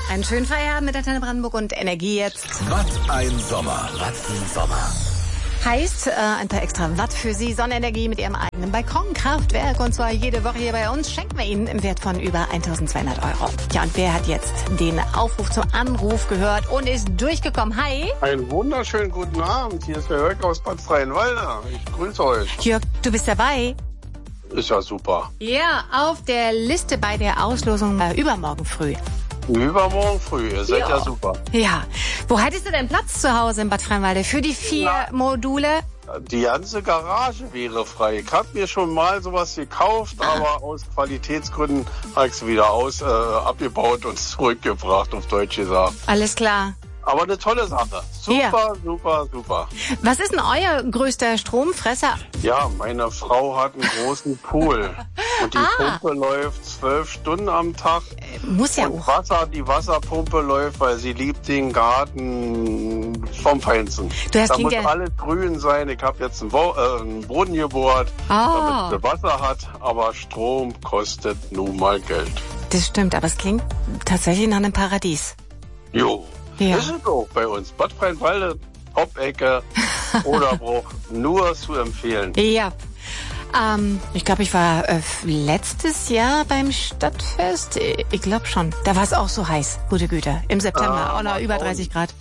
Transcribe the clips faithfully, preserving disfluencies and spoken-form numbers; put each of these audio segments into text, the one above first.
Einen schönen Feierabend mit Antenne Brandenburg und Energie jetzt. Was ein Sommer. Was ein Sommer. Heißt, äh, ein paar extra Watt für Sie, Sonnenenergie mit Ihrem eigenen Balkonkraftwerk. Und zwar jede Woche hier bei uns schenken wir Ihnen im Wert von über eintausendzweihundert Euro. Ja, und wer hat jetzt den Aufruf zum Anruf gehört und ist durchgekommen? Hi. Einen wunderschönen guten Abend. Hier ist der Jörg aus Bad Freienwalde. Ich grüße euch. Jörg, du bist dabei. Ist ja super. Ja, auf der Liste bei der Auslosung äh, übermorgen früh. Übermorgen früh, ihr seid ja, ja super. Ja. Wo hattest du denn Platz zu Hause in Bad Freienwalde für die vier Na, Module? Die ganze Garage wäre frei. Ich habe mir schon mal sowas gekauft, ah. aber aus Qualitätsgründen habe ich es wieder aus, äh, abgebaut und zurückgebracht, auf Deutsch gesagt. Alles klar. Aber eine tolle Sache. Super, ja. super, super. Was ist denn euer größter Stromfresser? Ja, meine Frau hat einen großen Pool. Und die ah. Pumpe läuft zwölf Stunden am Tag. Äh, muss ja und auch. Wasser, die Wasserpumpe läuft, weil sie liebt den Garten vom Feinsten. Du hast da muss ja alles grün sein. Ich habe jetzt einen, Bo- äh, einen Boden gebohrt, oh. damit sie Wasser hat. Aber Strom kostet nun mal Geld. Das stimmt, aber es klingt tatsächlich nach einem Paradies. Jo. Ja. Das ist so bei uns. Bad Freienwalde, Hauptecke, Oderbruch, nur zu empfehlen. Ja. Ähm, ich glaube, ich war äh, letztes Jahr beim Stadtfest. Ich glaube schon. Da war es auch so heiß. Gute Güte. Im September. Ah, auch noch über dreißig Grad.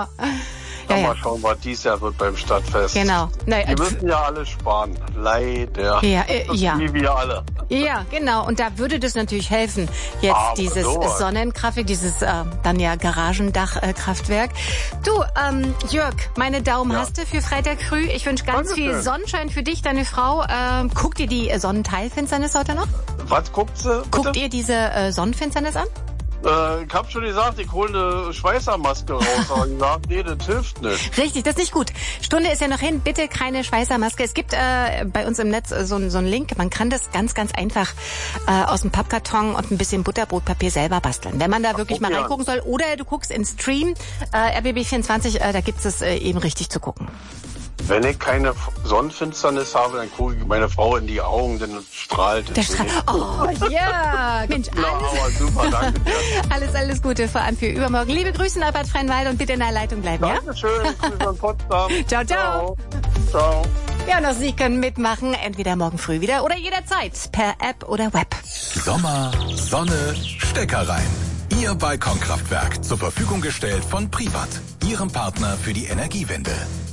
Ja, ja, mal schauen, was dieses Jahr wird beim Stadtfest. Genau. Nein, die müssen ja alle sparen. Leider. Ja, äh, ja. Wie wir alle. Ja, genau. Und da würde das natürlich helfen. Jetzt Aber dieses so. Sonnenkraftwerk, dieses äh, dann ja Garagendachkraftwerk. Äh, du, ähm, Jörg, meine Daumen ja. hast du für Freitag früh. Ich wünsche ganz Dankeschön. viel Sonnenschein für dich, deine Frau. Ähm, guckt ihr die Sonnenteilfinsternis heute noch? Was guckt sie? Bitte? Guckt ihr diese äh, Sonnenfinsternis an? Äh, ich hab schon gesagt, ich hole eine Schweißermaske raus, aber ich sag, nee, das hilft nicht. Richtig, das ist nicht gut. Stunde ist ja noch hin, bitte keine Schweißermaske. Es gibt äh, bei uns im Netz so, so einen Link, man kann das ganz, ganz einfach äh, aus dem Pappkarton und ein bisschen Butterbrotpapier selber basteln. Wenn man da Ach, wirklich mal reingucken soll. Oder du guckst in Stream, äh, R B B vierundzwanzig, äh, da gibt's es äh, eben richtig zu gucken. Wenn ich keine Sonnenfinsternis habe, dann gucke ich meine Frau in die Augen, dann strahlt es. Strahl- oh ja, Mensch, alles, ja, aber super, danke dir. alles, alles Gute, vor allem für übermorgen. Liebe Grüße nach Bad Freienwalde und bitte in der Leitung bleiben, ja? Dankeschön, Grüße an Potsdam. Ciao, ciao. Ciao. Ja, und auch Sie können mitmachen, entweder morgen früh wieder oder jederzeit, per App oder Web. Sommer, Sonne, Stecker rein. Ihr Balkonkraftwerk, zur Verfügung gestellt von Privat, Ihrem Partner für die Energiewende.